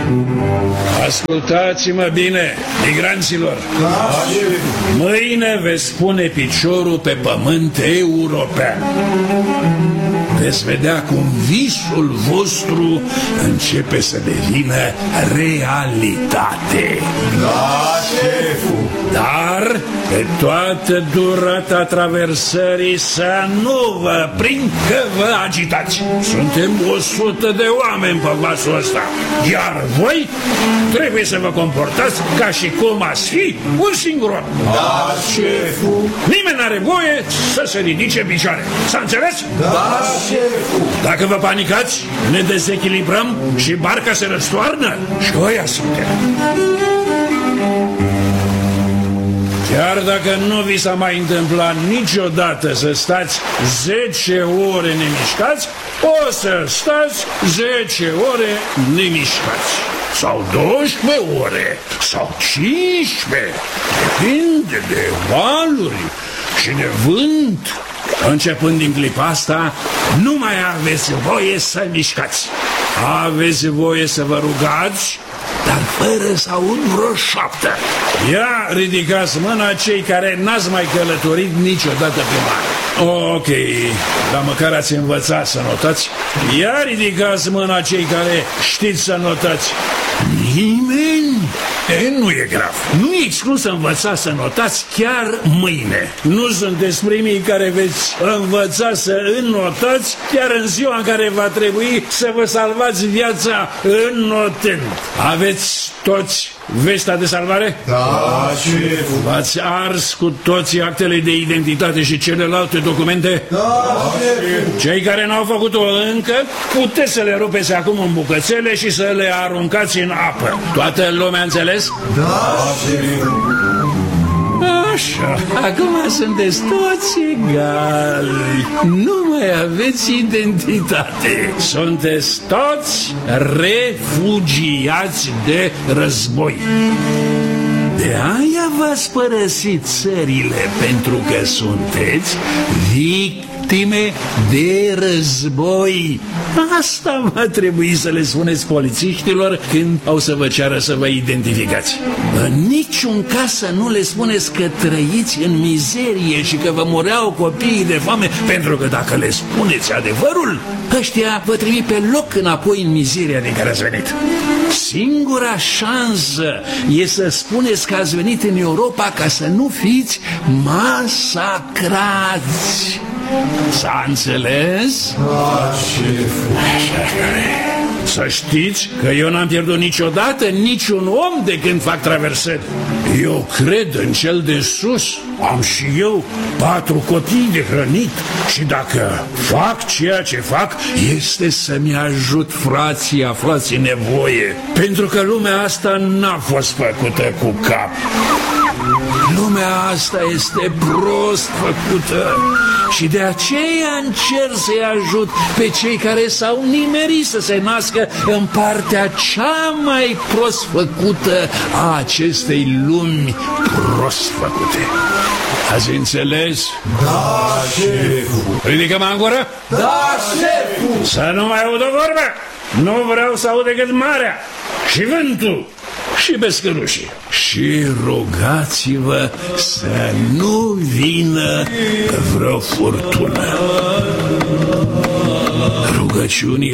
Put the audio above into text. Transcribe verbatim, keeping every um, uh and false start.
Ascultați-mă bine, migranților. Mâine veți pune piciorul pe pământ european. Veți vedea cum visul vostru începe să devină realitate. Da, șeful. Dar pe toată durata traversării să nu vă prind că vă agitați. Suntem o sută de oameni pe vasul ăsta, iar voi trebuie să vă comportați ca și cum ați fi un singur om. Da, șeful. Nimeni n-are voie să se ridice în picioare. S-a înțeles? Da, șeful. Dacă vă panicați, ne dezechilibrăm și barca se răstoarnă și oia suntem. Chiar dacă nu vi s-a mai întâmplat niciodată să stați zece ore nemișcați, o să stați zece ore nemișcați. Sau doisprezece ore, sau cincisprezece, depinde de valuri și de vânt. Începând din clipa asta, nu mai aveți voie să mișcați. Aveți voie să vă rugați, dar fără să aud vreo șaptă. Ia ridicați mâna cei care n-ați mai călătorit niciodată pe mare. Ok, dar măcar ați învățat să notați. Ia ridicați mâna cei care știți să notați. Nimeni? E, nu e grav. Nu e exclus să învățați să notați chiar mâine. Nu sunteți primii care veți învăța să înnotați chiar în ziua în care va trebui să vă salvați viața înnotând. Aveți toți vesta de salvare? Da, șeful. V-ați ars cu toții actele de identitate și celelalte documente? Da, șeful. Cei care n-au făcut-o încă, puteți să le rupeți acum în bucățele și să le aruncați în apă. Toată lumea înțeles? Da, șeful. Așa, acum sunteți toți egali. Nu mai aveți identitate. Sunteți toți refugiați de război. De aia v-ați părăsit țările, pentru că sunteți victime de război. Asta va trebui să le spuneți polițiștilor când au să vă ceară să vă identificați. În niciun caz să nu le spuneți că trăiți în mizerie și că vă mureau copiii de foame, pentru că dacă le spuneți adevărul, ăștia vă trimit pe loc înapoi în mizeria din care ați venit. Singura șansă e să spuneți că ați venit în Europa ca să nu fiți masacrați. S-a înțeles? Da, șeful. Să știți că eu n-am pierdut niciodată niciun om de când fac traversări. Eu cred în cel de sus. Am și eu patru copii de hrănit. Și dacă fac ceea ce fac, este să-mi ajut frații aflați în nevoie. Pentru că lumea asta n-a fost făcută cu cap. Lumea asta este prost făcută și de aceea încerc să-i ajut pe cei care s-au nimerit să se nască în partea cea mai prost făcută a acestei lumi prost făcute. Ați înțeles? Da, șeful. Ridicăm angură? Da, șeful. Să nu mai aud o vorbă. Nu vreau să aud decât marea și vântul și pescărușii. Și rugați-vă să nu vină vreo furtună. Rugăciunii